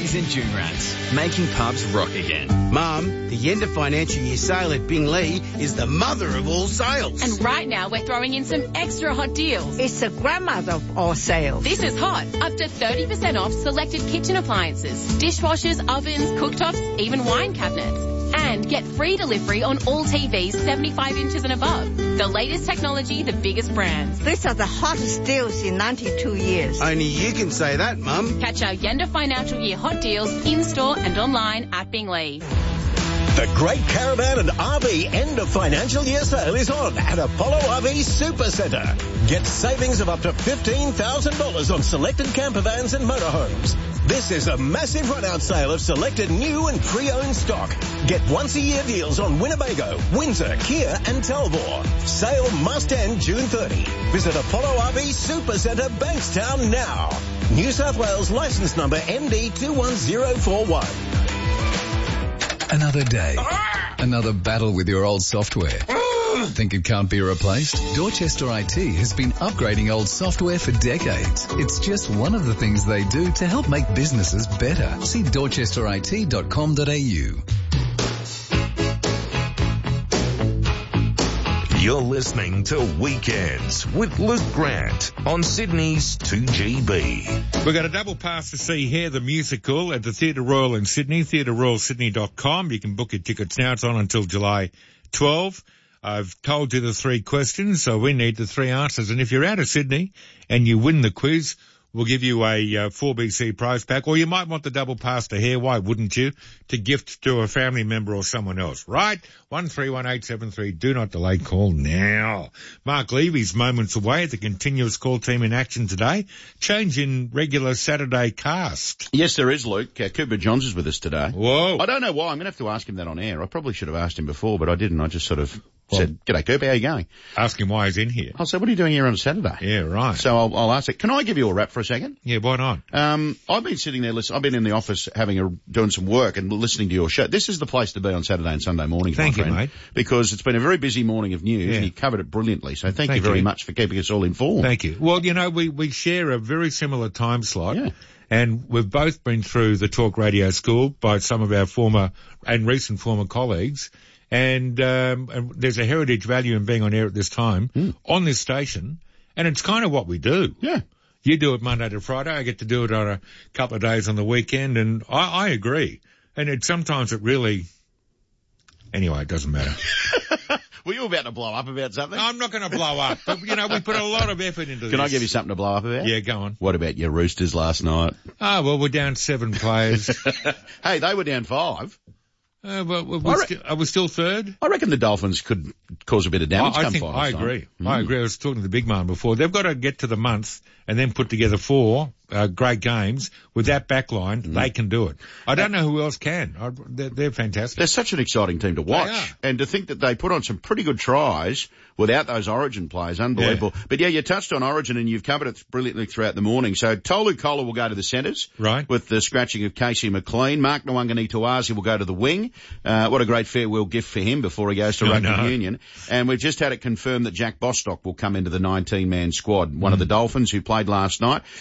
Bingley's and Joonrats, making pubs rock again. Mum, the end of financial year sale at Bingley is the mother of all sales. And right now we're throwing in some extra hot deals. It's the grandmother of all sales. This is hot. Up to 30% off selected kitchen appliances, dishwashers, ovens, cooktops, even wine cabinets. And get free delivery on all TVs 75 inches and above. The latest technology, the biggest brands. These are the hottest deals in 92 years. Only you can say that, Mum. Catch our end of financial year hot deals in-store and online at Bingley. The Great Caravan and RV end of financial year sale is on at Apollo RV Supercentre. Get savings of up to $15,000 on selected camper vans and motorhomes. This is a massive run-out sale of selected new and pre-owned stock. Get once-a-year deals on Winnebago, Windsor, Kia and Talbot. Sale must end June 30. Visit Apollo RV Supercentre, Bankstown now. New South Wales licence number MD21041. Another day. Another battle with your old software. Think it can't be replaced? Dorchester IT has been upgrading old software for decades. It's just one of the things they do to help make businesses better. See dorchesterit.com.au. You're listening to Weekends with Luke Grant on Sydney's 2GB. We've got a double pass to see Hair the Musical at the Theatre Royal in Sydney, theatreroyalsydney.com. You can book your tickets now. It's on until July 12. I've told you the 3 questions, so we need the 3 answers. And if you're out of Sydney and you win the quiz, we'll give you a 4BC prize pack. Or you might want the double pass to Hair, why wouldn't you, to gift to a family member or someone else, right? 131873. Do not delay. Call now. Mark Levy's moments away at the continuous call team in action today. Change in regular Saturday cast. Yes, there is, Luke. Cooper Johns is with us today. Whoa. I don't know why. I'm going to have to ask him that on air. I probably should have asked him before, but I didn't. I just sort of said, "G'day, Cooper, how you going?" Ask him why he's in here. I'll say, "What are you doing here on a Saturday?" Yeah, right. So I'll ask it. Can I give you a rap for a second? Yeah, why not? I've been sitting there listening. I've been in the office doing some work and listening to your show. This is the place to be on Saturday and Sunday mornings, Thank my you, friend, mate. because it's been a very busy morning of news and you covered it brilliantly. So thank you very much for keeping us all informed. Thank you. Well, you know, we share a very similar time slot. Yeah. And we've both been through the talk radio school by some of our former and recent former colleagues. And there's a heritage value in being on air at this time on this station. And it's kind of what we do. Yeah. You do it Monday to Friday. I get to do it on a couple of days on the weekend. And I agree. And sometimes it really, anyway, it doesn't matter. Were you about to blow up about something? No, I'm not going to blow up. But, you know, we put a lot of effort into this. Can I give you something to blow up about? Yeah, go on. What about your Roosters last night? Oh, well, we're down 7 players. Hey, they were down 5. Are we still third? I reckon the Dolphins could cause a bit of damage. I agree. I agree. I was talking to the big man before. They've got to get to the month and then put together 4 great games. With that back line, they can do it. I don't know who else can. They're fantastic. They're such an exciting team to watch. And to think that they put on some pretty good tries without those Origin players, unbelievable. Yeah. But yeah, you touched on Origin and you've covered it brilliantly throughout the morning. So Tolu Kola will go to the centres. Right. With the scratching of Casey McLean. Mark Nwangani-Tuazi will go to the wing. What a great farewell gift for him before he goes to rugby union. And we've just had it confirmed that Jack Bostock will come into the 19-man squad, one of the Dolphins who played last night.